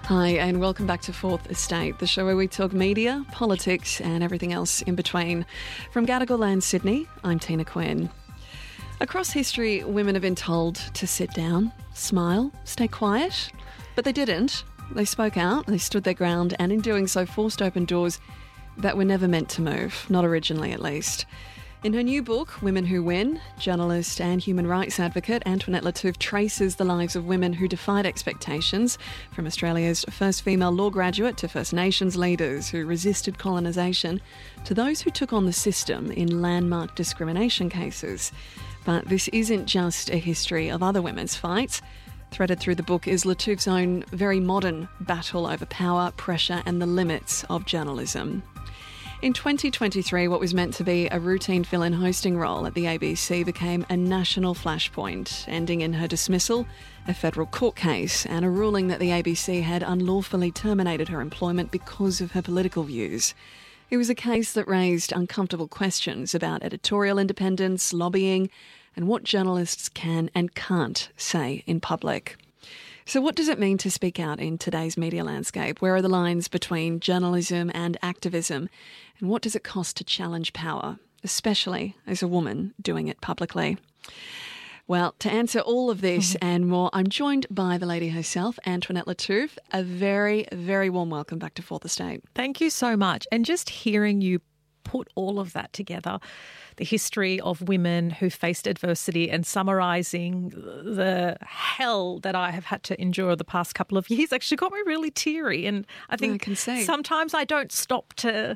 Hi, and welcome back to Fourth Estate, the show where we talk media, politics, and everything else in between. From Gadigal Land, Sydney, I'm Tina Quinn. Across history, women have been told to sit down, smile, stay quiet, but they didn't. They spoke out, they stood their ground, and in doing so forced open doors that were never meant to move, not originally at least. In her new book, Women Who Win, journalist and human rights advocate Antoinette Lattouf traces the lives of women who defied expectations, from Australia's first female law graduate to First Nations leaders who resisted colonisation, to those who took on the system in landmark discrimination cases. But this isn't just a history of other women's fights. Threaded through the book is Lattouf's own very modern battle over power, pressure and the limits of journalism. In 2023, what was meant to be a routine fill-in hosting role at the ABC became a national flashpoint, ending in her dismissal, a federal court case, and a ruling that the ABC had unlawfully terminated her employment because of her political views. It was a case that raised uncomfortable questions about editorial independence, lobbying, and what journalists can and can't say in public. So what does it mean to speak out in today's media landscape? Where are the lines between journalism and activism? And what does it cost to challenge power, especially as a woman doing it publicly? Well, to answer all of this and more, I'm joined by the lady herself, Antoinette Lattouf. A very, very warm welcome back to Fourth Estate. Thank you so much. And just hearing you put all of that together, the history of women who faced adversity and summarising the hell that I have had to endure the past couple of years actually got me really teary. And I think sometimes I don't stop to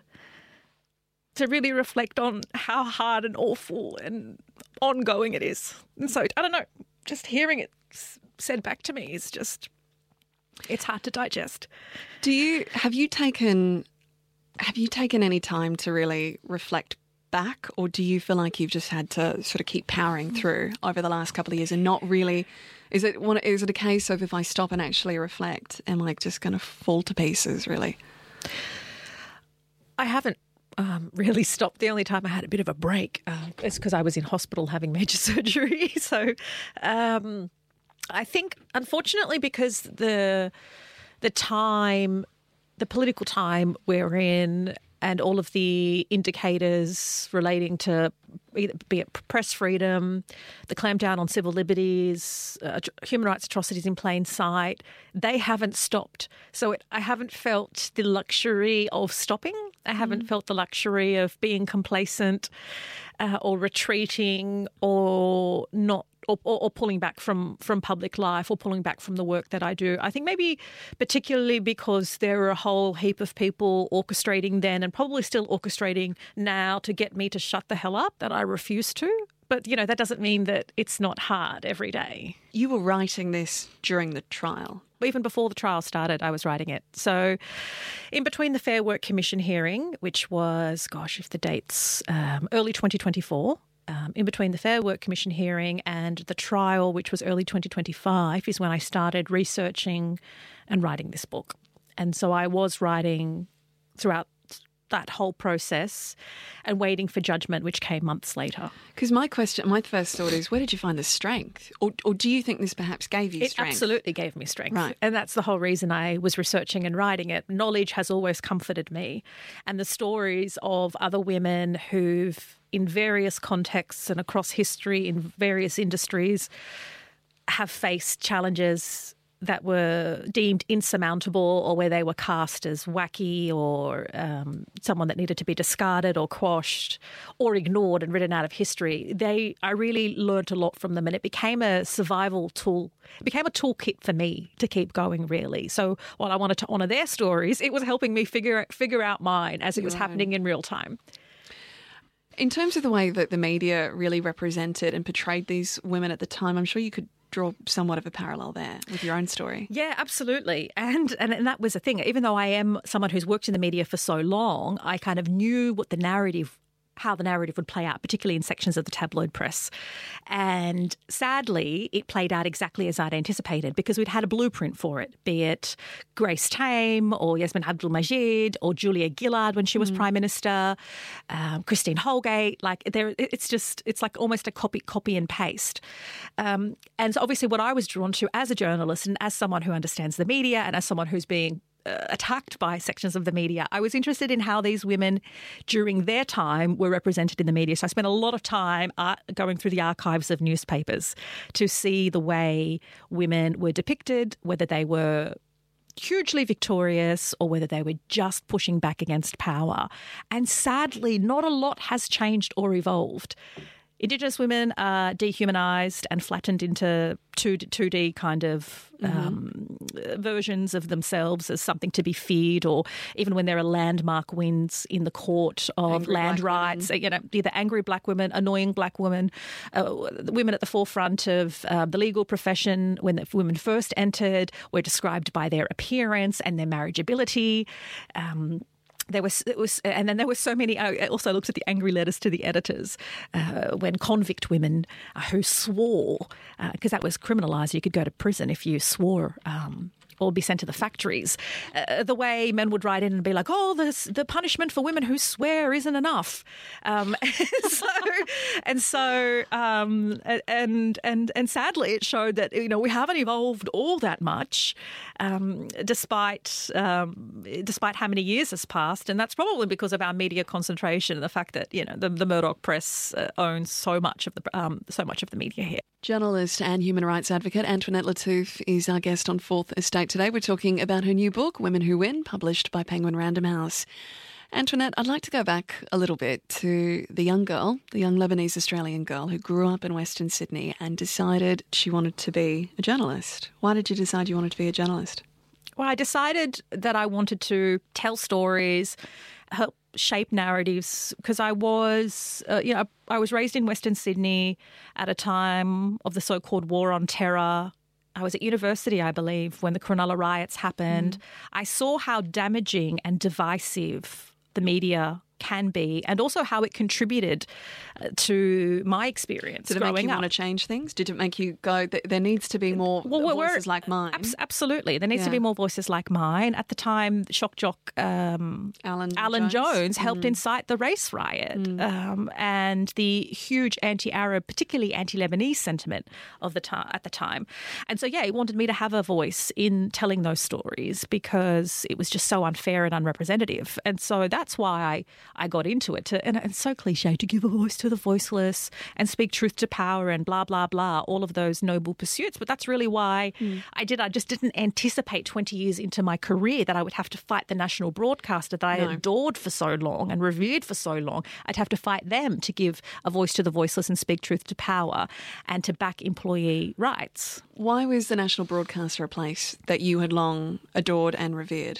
really reflect on how hard and awful and ongoing it is. And so, I don't know, just hearing it said back to me is just, it's hard to digest. Have you taken any time to really reflect back, or do you feel like you've just had to sort of keep powering through over the last couple of years and not really, is it a case of if I stop and actually reflect, am I just going to fall to pieces, really? I haven't really stopped. The only time I had a bit of a break is because I was in hospital having major surgery. So I think, unfortunately, because the political time we're in and all of the indicators relating to be it press freedom, the clampdown on civil liberties, human rights atrocities in plain sight, they haven't stopped. So I haven't felt the luxury of stopping. I haven't felt the luxury of being complacent or retreating or not or pulling back from public life or pulling back from the work that I do. I think maybe particularly because there are a whole heap of people orchestrating then and probably still orchestrating now to get me to shut the hell up that I refuse to. But, you know, that doesn't mean that it's not hard every day. You were writing this during the trial. Even before the trial started, I was writing it. So in between the Fair Work Commission hearing, which was, if the date's early 2024, in between the Fair Work Commission hearing and the trial, which was early 2025, is when I started researching and writing this book. And so I was writing throughout that whole process and waiting for judgment, which came months later. Because my first thought is, where did you find the strength? Or do you think this perhaps gave you strength? It absolutely gave me strength. Right. And that's the whole reason I was researching and writing it. Knowledge has always comforted me. And the stories of other women who've, in various contexts and across history, in various industries, have faced challenges that were deemed insurmountable or where they were cast as wacky or someone that needed to be discarded or quashed or ignored and written out of history. I really learned a lot from them, and it became a survival tool. It became a toolkit for me to keep going, really. So while I wanted to honour their stories, it was helping me figure out mine as it was happening in real time. In terms of the way that the media really represented and portrayed these women at the time, I'm sure you could draw somewhat of a parallel there with your own story. Yeah, absolutely. And that was the thing. Even though I am someone who's worked in the media for so long, I kind of knew what the narrative how the narrative would play out, particularly in sections of the tabloid press. And sadly, it played out exactly as I'd anticipated because we'd had a blueprint for it, be it Grace Tame or Yasmin Abdul-Majid or Julia Gillard when she was Prime Minister, Christine Holgate. Like it's like almost a copy and paste. And so obviously what I was drawn to as a journalist and as someone who understands the media and as someone who's being attacked by sections of the media, I was interested in how these women during their time were represented in the media. So I spent a lot of time going through the archives of newspapers to see the way women were depicted, whether they were hugely victorious or whether they were just pushing back against power. And sadly, not a lot has changed or evolved. Indigenous women are dehumanised and flattened into 2D kind of versions of themselves as something to be feared, or even when there are landmark wins in the court of angry land rights, either angry black women, annoying black women, women at the forefront of the legal profession when the women first entered were described by their appearance and their marriageability. And then there were so many. I also looked at the angry letters to the editors when convict women who swore, because that was criminalised. You could go to prison if you swore. Or be sent to the factories. The way men would write in and be like, "Oh, the punishment for women who swear isn't enough," and sadly, it showed that we haven't evolved all that much, despite how many years has passed, and that's probably because of our media concentration and the fact that the Murdoch press owns so much of the media here. Journalist and human rights advocate Antoinette Lattouf is our guest on Fourth Estate today. We're talking about her new book, Women Who Win, published by Penguin Random House. Antoinette, I'd like to go back a little bit to the young Lebanese Australian girl who grew up in Western Sydney and decided she wanted to be a journalist. Why did you decide you wanted to be a journalist? Well, I decided that I wanted to tell stories, help shape narratives, because I was raised in Western Sydney at a time of the so-called War on Terror. I was at university, I believe, when the Cronulla riots happened. I saw how damaging and divisive the media can be, and also how it contributed to my experience. Did it make you want to change things? Did it make you go, there needs to be more voices like mine? Absolutely. There needs to be more voices like mine. At the time, shock jock Alan Jones helped incite the race riot and the huge anti-Arab, particularly anti-Lebanese sentiment at the time. And so, he wanted me to have a voice in telling those stories because it was just so unfair and unrepresentative. And so that's why I got into it. And it's so cliche to give a voice to the voiceless and speak truth to power and blah, blah, blah, all of those noble pursuits. But that's really why I did. I just didn't anticipate 20 years into my career that I would have to fight the national broadcaster that I adored for so long and revered for so long. I'd have to fight them to give a voice to the voiceless and speak truth to power and to back employee rights. Why was the national broadcaster a place that you had long adored and revered?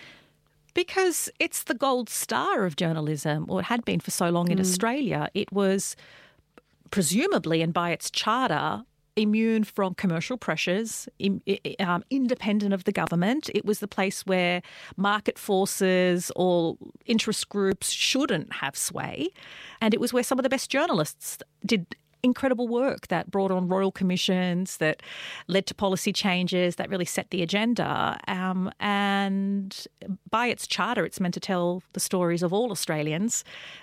Because it's the gold star of journalism, or it had been for so long in Australia. It was presumably, and by its charter, immune from commercial pressures, independent of the government. It was the place where market forces or interest groups shouldn't have sway. And it was where some of the best journalists did incredible work that brought on royal commissions, that led to policy changes, that really set the agenda. And by its charter, it's meant to tell the stories of all Australians.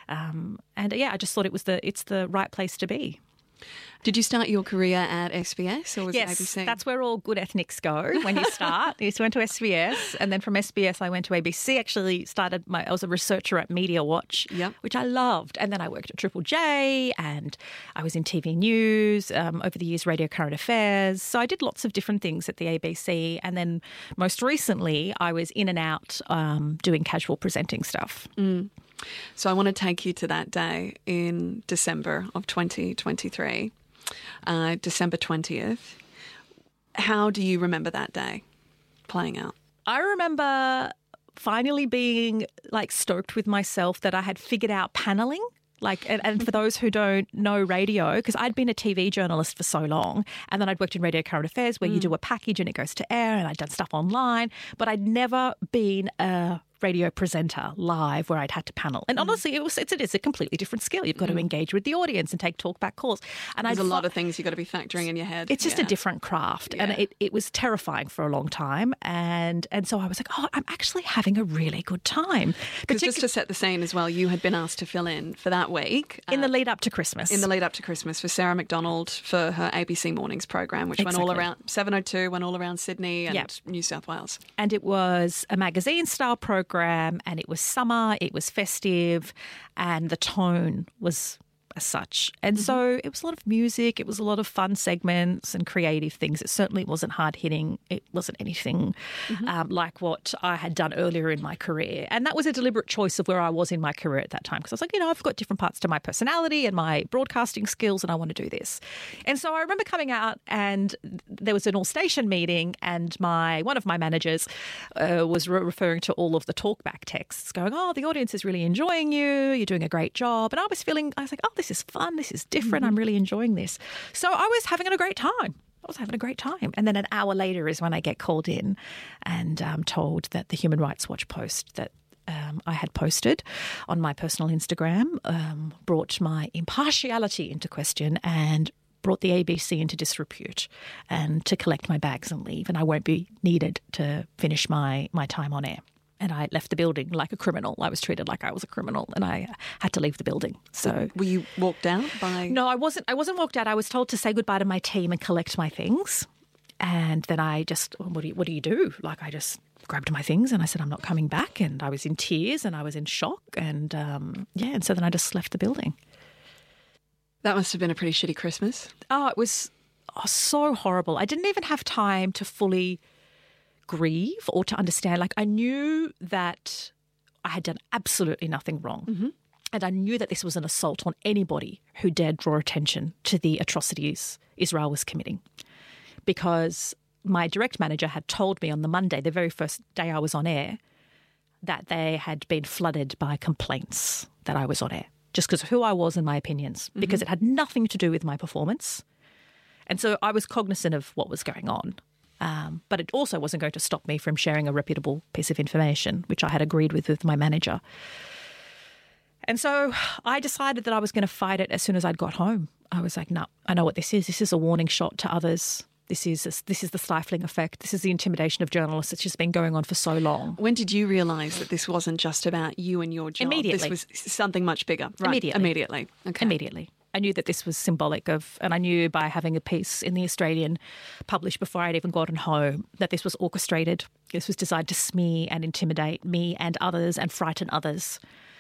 I just thought it's the right place to be. Did you start your career at SBS or was it ABC? Yes, that's where all good ethnics go when you start. I went to SBS, and then from SBS I went to ABC. Actually I was a researcher at Media Watch, which I loved. And then I worked at Triple J, and I was in TV News, over the years Radio Current Affairs. So I did lots of different things at the ABC. And then most recently I was in and out doing casual presenting stuff. So I want to take you to that day in December of 2023. December 20th. How do you remember that day playing out? I remember finally being stoked with myself that I had figured out paneling. And for those who don't know radio, because I'd been a TV journalist for so long, and then I'd worked in Radio Current Affairs where you do a package and it goes to air, and I'd done stuff online, but I'd never been a radio presenter live where I'd had to panel. And honestly, it is a completely different skill. You've got to engage with the audience and take talkback calls. And there's a lot of things you've got to be factoring in your head. It's just a different craft. Yeah. And it was terrifying for a long time. And so I was like, oh, I'm actually having a really good time. Because just to set the scene as well, you had been asked to fill in for that week. In the lead up to Christmas. In the lead up to Christmas for Sarah McDonald for her ABC Mornings program, which went all around 702, went all around Sydney and New South Wales. And it was a magazine-style program, and it was summer, it was festive, and the tone was as such. And so it was a lot of music, it was a lot of fun segments and creative things. It certainly wasn't hard-hitting. It wasn't anything like what I had done earlier in my career. And that was a deliberate choice of where I was in my career at that time, because I was like, I've got different parts to my personality and my broadcasting skills, and I want to do this. And so I remember coming out, and there was an all-station meeting, and one of my managers was referring to all of the talkback texts, going, oh, the audience is really enjoying you, you're doing a great job. And I was like, oh, this is fun, this is different, I'm really enjoying this. So I was having a great time. And then an hour later is when I get called in and told that the Human Rights Watch post that I had posted on my personal Instagram brought my impartiality into question and brought the ABC into disrepute, and to collect my bags and leave, and I won't be needed to finish my time on air. And I left the building like a criminal. I was treated like I was a criminal, and I had to leave the building. So, were you walked out by? No, I wasn't. I wasn't walked out. I was told to say goodbye to my team and collect my things. And then I just, what do you do? Like, I just grabbed my things and I said, I'm not coming back. And I was in tears and I was in shock. And and so then I just left the building. That must have been a pretty shitty Christmas. Oh, it was so horrible. I didn't even have time to fully grieve or to understand. Like, I knew that I had done absolutely nothing wrong. And I knew that this was an assault on anybody who dared draw attention to the atrocities Israel was committing. Because my direct manager had told me on the Monday, the very first day I was on air, that they had been flooded by complaints that I was on air, just because of who I was and my opinions, because it had nothing to do with my performance. And so I was cognizant of what was going on. But it also wasn't going to stop me from sharing a reputable piece of information, which I had agreed with my manager. And so I decided that I was going to fight it as soon as I'd got home. I was like, no, I know what this is. This is a warning shot to others. This is the stifling effect. This is the intimidation of journalists that's just been going on for so long. When did you realise that this wasn't just about you and your job? Immediately. This was something much bigger. Right. Immediately. Okay. Immediately. I knew that this was symbolic of, and I knew by having a piece in The Australian published before I'd even gotten home, that this was orchestrated. This was designed to smear and intimidate me and others and frighten others.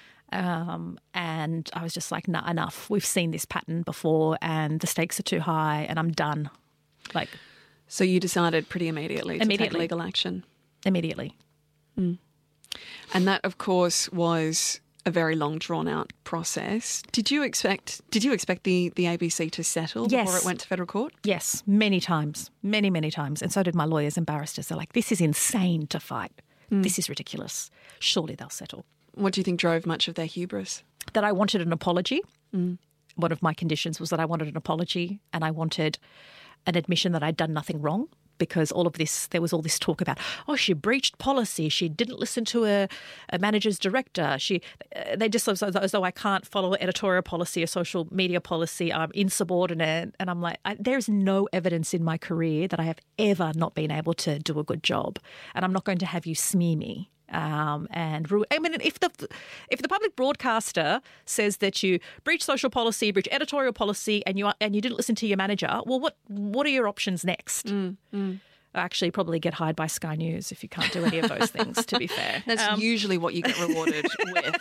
And I was just like, nah, enough. We've seen this pattern before and the stakes are too high and I'm done. So you decided pretty immediately to take legal action? Immediately. And that, of course, was a very long, drawn-out process. Did you expect the ABC to settle before it went to federal court? Yes, many times, many times. And so did my lawyers and barristers. They're like, this is insane to fight. This is ridiculous. Surely they'll settle. What do you think drove much of their hubris? That I wanted an apology. One of my conditions was that I wanted an apology and I wanted an admission that I'd done nothing wrong. Because there was all this talk about, she breached policy. She didn't listen to a manager's director. They just as though I can't follow editorial policy or social media policy. I'm insubordinate. And I'm like, there's no evidence in my career that I have ever not been able to do a good job. And I'm not going to have you smear me. If the public broadcaster says that you breach social policy, breach editorial policy, and you didn't listen to your manager, well, what are your options next? Actually, probably get hired by Sky News if you can't do any of those things. To be fair, that's usually what you get rewarded with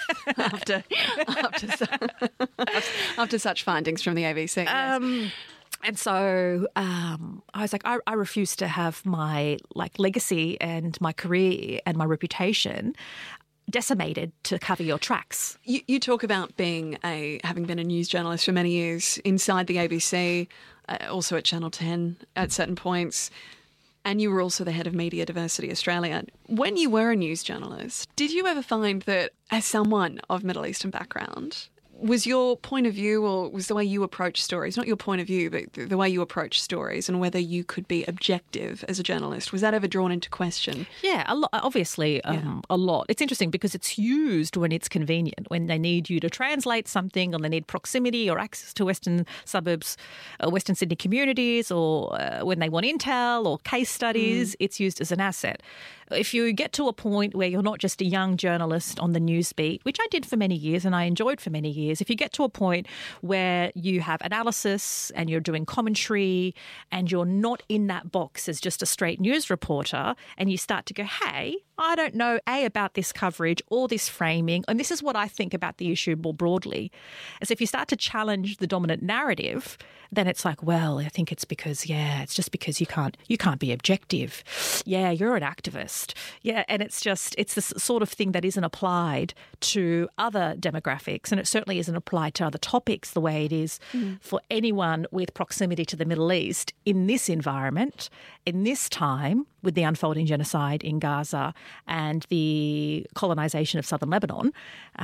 after such findings from the ABC. Yes. And so I was like, I refuse to have my legacy and my career and my reputation decimated to cover your tracks. You talk about having been a news journalist for many years inside the ABC, also at Channel 10 at certain points, and you were also the head of Media Diversity Australia. When you were a news journalist, did you ever find that as someone of Middle Eastern background, Was your point of view, or was the way you approach stories, not your point of view, but the way you approach stories and whether you could be objective as a journalist, was that ever drawn into question? Yeah, a lot, obviously a lot. It's interesting because it's used when it's convenient, when they need you to translate something, or they need proximity or access to Western suburbs, Western Sydney communities, or when they want intel or case studies, it's used as an asset. If you get to a point where you're not just a young journalist on the news beat, which I did for many years and I enjoyed for many years, if you get to a point where you have analysis and you're doing commentary and you're not in that box as just a straight news reporter, and you start to go, hey, I don't know, A, about this coverage or this framing, and this is what I think about the issue more broadly. As if you start to challenge the dominant narrative, then it's like, well, I think it's because, it's just because you can't be objective. Yeah, you're an activist. Yeah, and it's the sort of thing that isn't applied to other demographics, and it certainly isn't applied to other topics the way it is for anyone with proximity to the Middle East in this environment, in this time, with the unfolding genocide in Gaza and the colonisation of southern Lebanon,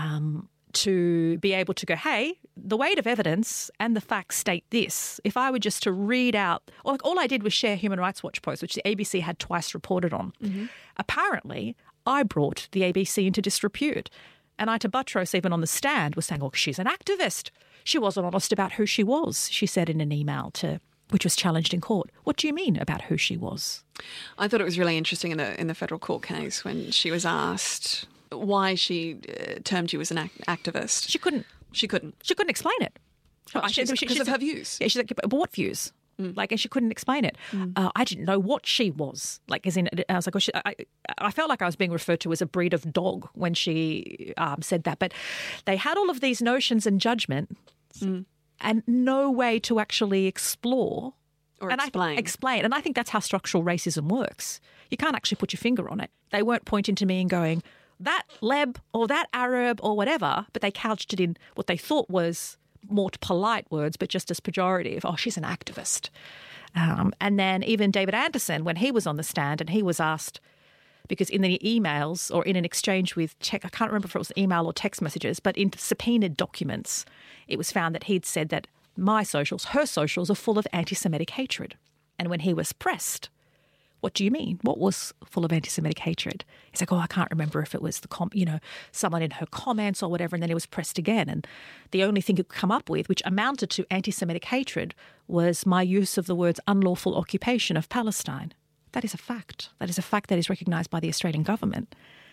to be able to go, hey, the weight of evidence and the facts state this. If I were just to read out, all I did was share Human Rights Watch posts, which the ABC had twice reported on. Apparently, I brought the ABC into disrepute. And Ita Buttrose, even on the stand, was saying, she's an activist. She wasn't honest about who she was, she said in an email which was challenged in court. What do you mean about who she was? I thought it was really interesting in the federal court case when she was asked why she termed you as an activist. She couldn't. She couldn't explain it. Because of her views. Yeah, she's like, but what views? And she couldn't explain it. I didn't know what she was. I was like, I felt like I was being referred to as a breed of dog when she said that. But they had all of these notions and judgments and no way to actually explore or explain. And I think that's how structural racism works. You can't actually put your finger on it. They weren't pointing to me and going, that Leb or that Arab or whatever, but they couched it in what they thought was more polite words, but just as pejorative. Oh, she's an activist. And then even David Anderson, when he was on the stand and he was asked, because in the emails or in an exchange with I can't remember if it was email or text messages, but in subpoenaed documents, it was found that he'd said that her socials are full of anti-Semitic hatred. And when he was pressed, what do you mean? What was full of anti-Semitic hatred? He's like, I can't remember if it was someone in her comments or whatever. And then he was pressed again. And the only thing he could come up with, which amounted to anti-Semitic hatred, was my use of the words unlawful occupation of Palestine. That is a fact. That is a fact that is recognised by the Australian government.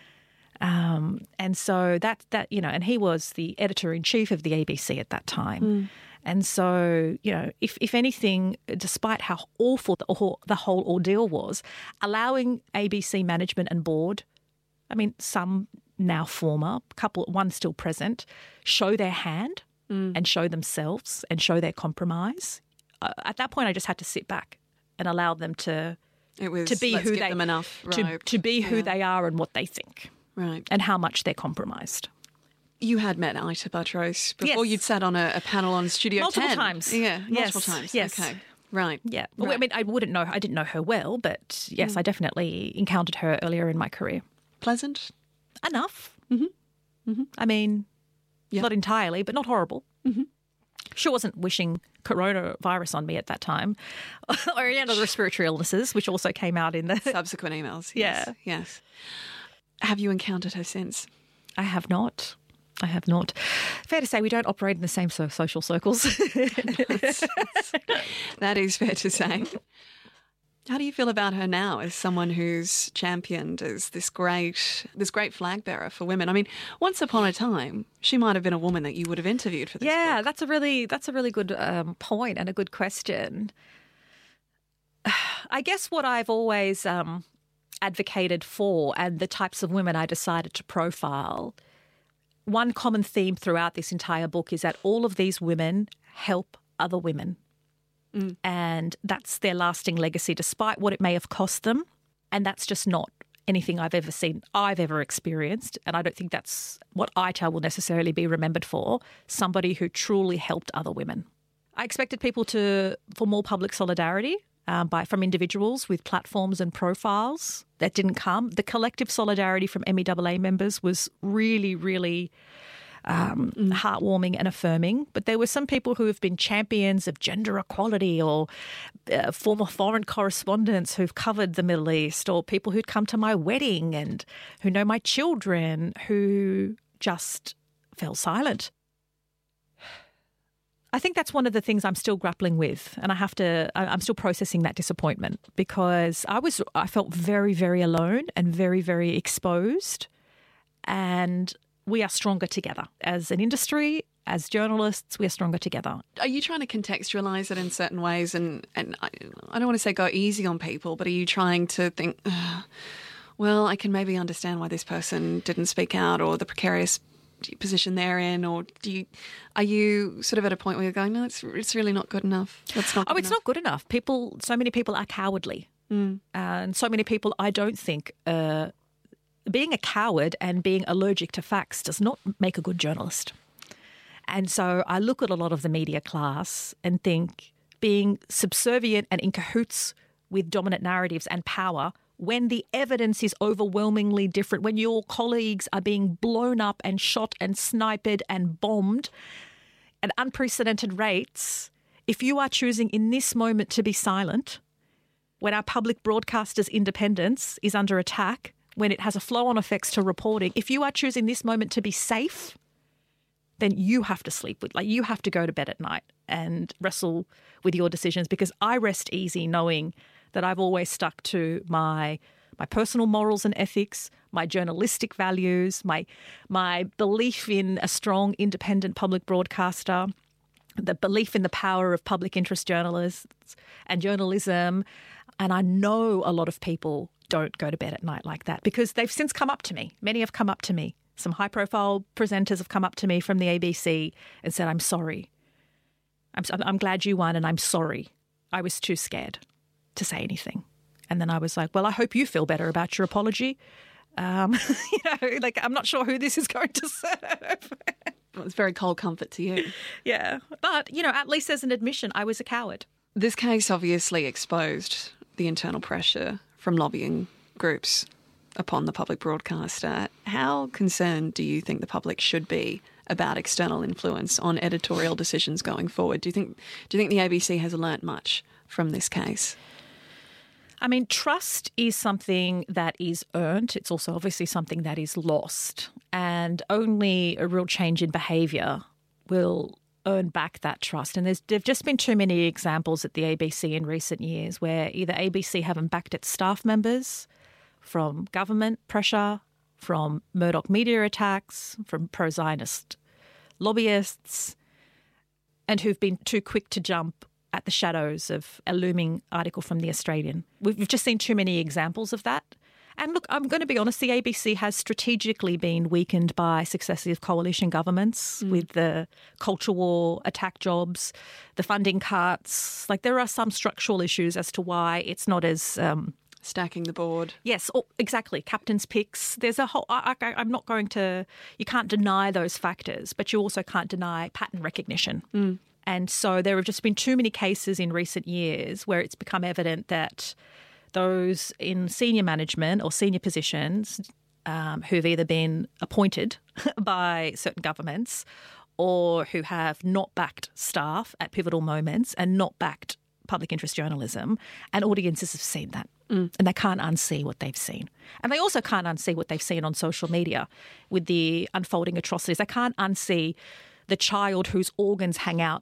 And so and he was the editor-in-chief of the ABC at that time. And so, if anything, despite how awful the whole ordeal was, allowing ABC management and board, some now former, one still present, show their hand and show themselves and show their compromise. At that point, I just had to sit back and allow them to be who they are and what they think. Right. And how much they're compromised. You had met Ita Buttrose before. You'd sat on a panel on Studio 10. Multiple times. Yeah, multiple times. Yes. Okay. Right. Yeah. Right. Well, I didn't know her well, but yes, I definitely encountered her earlier in my career. Pleasant? Enough. Not entirely, but not horrible. She wasn't wishing coronavirus on me at that time, or any other respiratory illnesses, which also came out in the subsequent emails. Yes. Yeah. Yes. Have you encountered her since? I have not. Fair to say we don't operate in the same social circles. That is fair to say. How do you feel about her now as someone who's championed as this great flag bearer for women? Once upon a time, she might have been a woman that you would have interviewed for this book. That's a really good point and a good question. I guess what I've always advocated for and the types of women I decided to profile, one common theme throughout this entire book is that all of these women help other women. And that's their lasting legacy, despite what it may have cost them. And that's just not anything I've ever seen, I've ever experienced. And I don't think that's what ITA will necessarily be remembered for, somebody who truly helped other women. I expected people for more public solidarity from individuals with platforms and profiles. That didn't come. The collective solidarity from MEAA members was really, really heartwarming and affirming. But there were some people who have been champions of gender equality, or former foreign correspondents who've covered the Middle East, or people who'd come to my wedding and who know my children, who just fell silent. I think that's one of the things I'm still grappling with, and I'm still processing that disappointment, because I felt very, very alone and very, very exposed, and we are stronger together. As an industry, as journalists, we are stronger together. Are you trying to contextualise it in certain ways? And I don't want to say go easy on people, but are you trying to think, well, I can maybe understand why this person didn't speak out, or the precarious position they're in, or are you sort of at a point where you're going, no, it's really not good enough? It's not Well, it's very cold comfort to you. Yeah. But, at least as an admission, I was a coward. This case obviously exposed the internal pressure from lobbying groups upon the public broadcaster. How concerned do you think the public should be about external influence on editorial decisions going forward? Do you think the ABC has learnt much from this case? I mean, trust is something that is earned. It's also obviously something that is lost. And only a real change in behaviour will earn back that trust. And there've just been too many examples at the ABC in recent years where either ABC haven't backed its staff members from government pressure, from Murdoch media attacks, from pro-Zionist lobbyists, and who've been too quick to jump at the shadows of a looming article from The Australian. We've just seen too many examples of that. And look, I'm going to be honest, the ABC has strategically been weakened by successive coalition governments with the culture war, attack jobs, the funding cuts. There are some structural issues as to why it's not as... stacking the board. Yes, exactly. Captain's picks. There's a whole... I'm not going to... You can't deny those factors, but you also can't deny pattern recognition. And so there have just been too many cases in recent years where it's become evident that those in senior management or senior positions who've either been appointed by certain governments or who have not backed staff at pivotal moments and not backed public interest journalism, and audiences have seen that. And they can't unsee what they've seen. And they also can't unsee what they've seen on social media with the unfolding atrocities. They can't unsee the child whose organs hang out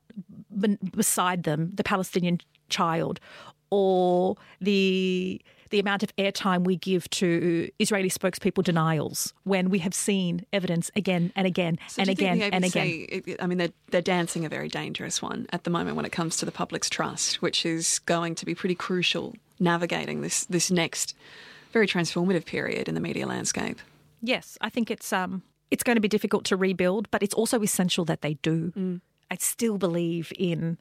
beside them, the Palestinian child, or the amount of airtime we give to Israeli spokespeople denials when we have seen evidence again and again and again and again. I mean, they're dancing a very dangerous one at the moment when it comes to the public's trust, which is going to be pretty crucial navigating this next very transformative period in the media landscape. Yes, I think it's going to be difficult to rebuild, but it's also essential that they do. I still believe in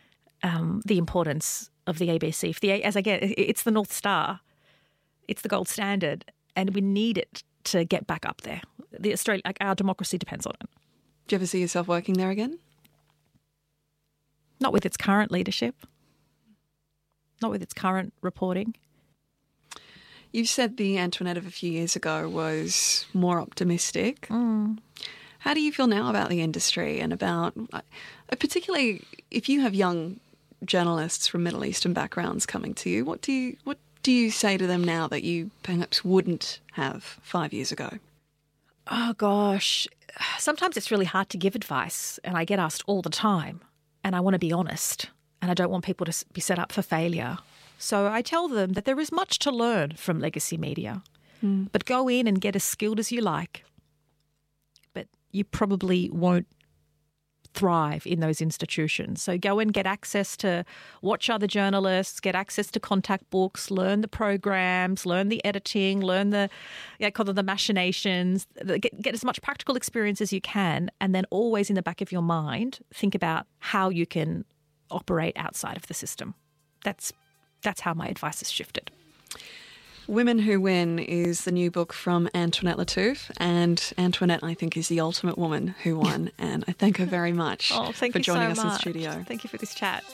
the importance of the ABC. It's the North Star. It's the gold standard, and we need it to get back up there. Our democracy depends on it. Do you ever see yourself working there again? Not with its current leadership. Not with its current reporting. You said the Antoinette of a few years ago was more optimistic. How do you feel now about the industry and about, particularly if you have young journalists from Middle Eastern backgrounds coming to you, what do you say to them now that you perhaps wouldn't have 5 years ago? Oh, gosh. Sometimes it's really hard to give advice, and I get asked all the time, and I want to be honest, and I don't want people to be set up for failure. So I tell them that there is much to learn from legacy media, but go in and get as skilled as you like. But you probably won't thrive in those institutions. So go and get access to watch other journalists, get access to contact books, learn the programs, learn the editing, learn the machinations, get as much practical experience as you can, and then always in the back of your mind, think about how you can operate outside of the system. That's how my advice has shifted. Women Who Win is the new book from Antoinette Lattouf, and Antoinette, I think, is the ultimate woman who won, and I thank her very much for joining us in studio. Thank you for this chat.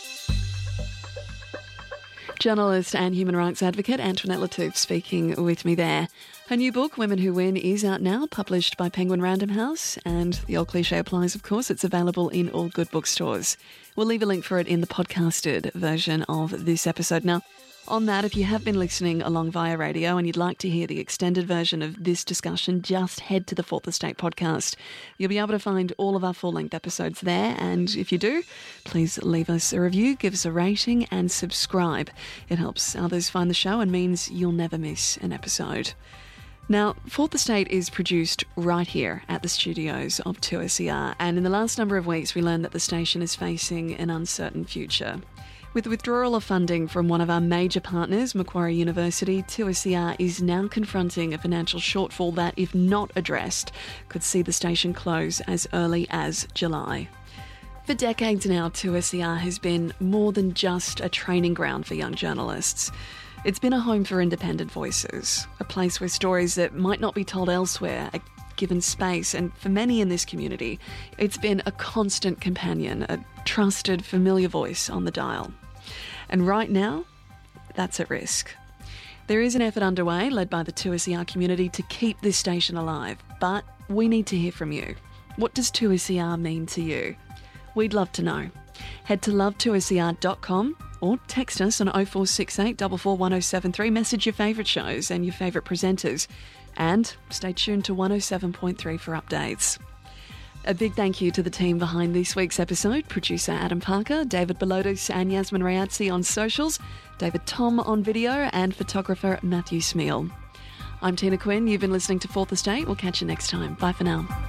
Journalist and human rights advocate Antoinette Lattouf speaking with me there. Her new book, Women Who Win, is out now, published by Penguin Random House, and the old cliche applies, of course. It's available in all good bookstores. We'll leave a link for it in the podcasted version of this episode. Now, on that, if you have been listening along via radio and you'd like to hear the extended version of this discussion, just head to the Fourth Estate podcast. You'll be able to find all of our full-length episodes there, and if you do, please leave us a review, give us a rating and subscribe. It helps others find the show and means you'll never miss an episode. Now, Fourth Estate is produced right here at the studios of 2SER, and in the last number of weeks we learned that the station is facing an uncertain future. With the withdrawal of funding from one of our major partners, Macquarie University, 2SER is now confronting a financial shortfall that, if not addressed, could see the station close as early as July. For decades now, 2SER has been more than just a training ground for young journalists. It's been a home for independent voices, a place where stories that might not be told elsewhere are given space, and for many in this community, it's been a constant companion, a trusted, familiar voice on the dial. And right now, that's at risk. There is an effort underway, led by the 2SER community, to keep this station alive, but we need to hear from you. What does 2SER mean to you? We'd love to know. Head to love2ser.com or text us on 0468 441073, message your favourite shows and your favourite presenters, and stay tuned to 107.3 for updates. A big thank you to the team behind this week's episode, producer Adam Parker, David Belotis and Yasmin Rayatsi on socials, David Tom on video, and photographer Matthew Smeal. I'm Tina Quinn. You've been listening to Fourth Estate. We'll catch you next time. Bye for now.